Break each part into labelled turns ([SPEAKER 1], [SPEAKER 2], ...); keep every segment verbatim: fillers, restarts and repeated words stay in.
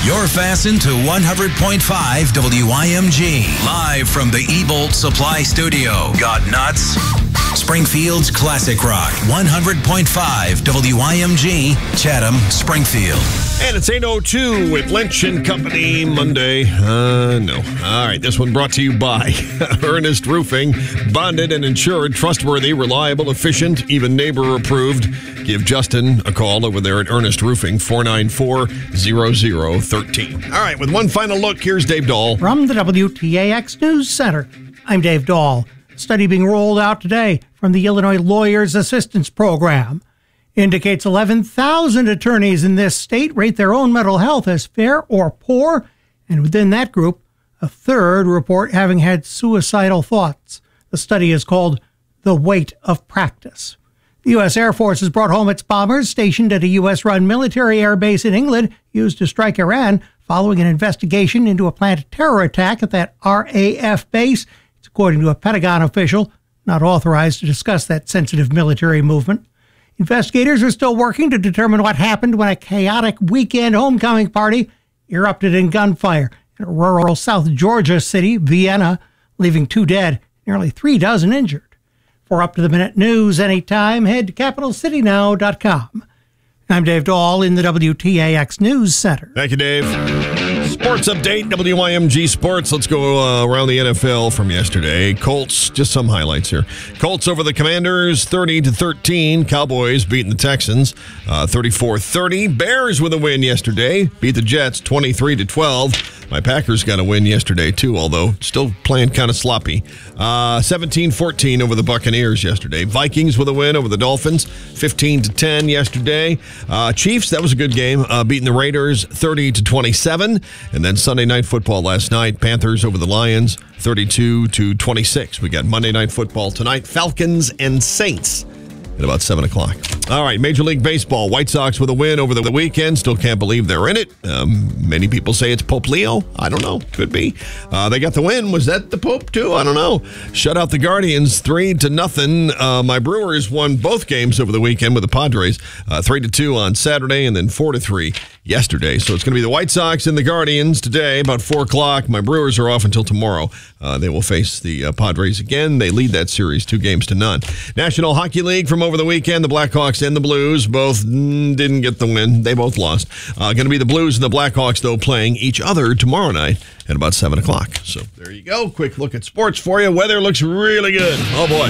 [SPEAKER 1] You're fastened to one hundred point five W I M G. Live from the Ebolt Supply Studio. Got nuts? Springfield's Classic Rock. one hundred point five W I M G, Chatham, Springfield.
[SPEAKER 2] And it's eight oh two with Lynch and Company Monday. Uh, no. All right, this one brought to you by Ernest Roofing. Bonded and insured, trustworthy, reliable, efficient, even neighbor approved. Give Justin a call over there at Ernest Roofing, four nine four, zero zero one three. All right, with one final look, here's Dave Dahl.
[SPEAKER 3] From the W T A X News Center, I'm Dave Dahl. A study being rolled out today from the Illinois Lawyers Assistance Program indicates eleven thousand attorneys in this state rate their own mental health as fair or poor, and within that group, a third report having had suicidal thoughts. The study is called The Weight of Practice. The U S Air Force has brought home its bombers stationed at a U S-run military air base in England used to strike Iran following an investigation into a planned terror attack at that R A F base. It's according to a Pentagon official, not authorized to discuss that sensitive military movement. Investigators are still working to determine what happened when a chaotic weekend homecoming party erupted in gunfire in a rural South Georgia city, Vienna, leaving two dead, nearly three dozen injured. For up-to-the-minute news anytime, head to capital city now dot com. I'm Dave Dahl in the W T A X News Center.
[SPEAKER 2] Thank you, Dave. Sports update, W I M G Sports. Let's go uh, around the N F L from yesterday. Colts, just some highlights here. Colts over the Commanders, thirty to thirteen. Cowboys beating the Texans, uh, thirty-four thirty. Bears with a win yesterday. Beat the Jets, twenty-three to twelve. My Packers got a win yesterday, too, although still playing kind of sloppy. Uh, seventeen fourteen over the Buccaneers yesterday. Vikings with a win over the Dolphins, fifteen to ten yesterday. Uh, Chiefs, that was a good game, uh, beating the Raiders, thirty to twenty-seven. And then Sunday Night Football last night, Panthers over the Lions, thirty-two to twenty-six. We got Monday Night Football tonight, Falcons and Saints at about seven o'clock. All right, Major League Baseball. White Sox with a win over the weekend. Still can't believe they're in it. Um, many people say it's Pope Leo. I don't know. Could be. Uh, they got the win. Was that the Pope, too? I don't know. Shut out the Guardians three to nothing. Uh, my Brewers won both games over the weekend with the Padres. Uh, three to two on Saturday and then four to three yesterday. So it's going to be the White Sox and the Guardians today, about four o'clock. My Brewers are off until tomorrow. Uh, they will face the uh, Padres again. They lead that series two games to none. National Hockey League from over the weekend. The Blackhawks and the Blues both mm, didn't get the win. They both lost. Uh, going to be the Blues and the Blackhawks, though, playing each other tomorrow night at about seven o'clock. So there you go. Quick look at sports for you. Weather looks really good. Oh, boy.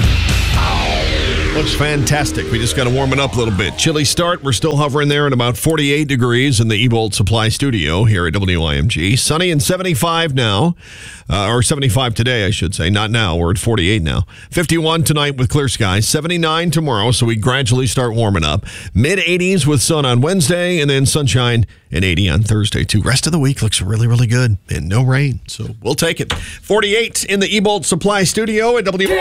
[SPEAKER 2] Looks fantastic. We just got to warm it up a little bit. Chilly start. We're still hovering there at about forty-eight degrees in the Ebolt Supply Studio here at W I M G. Sunny and seventy-five now, uh, or seventy-five today, I should say. Not now. We're at forty-eight now. fifty-one tonight with clear skies. seventy-nine tomorrow, so we gradually start warming up. mid eighties with sun on Wednesday, and then sunshine and eighty on Thursday, too. Rest of the week looks really, really good, and no rain, so we'll take it. forty-eight in the Ebolt Supply Studio at W I M G.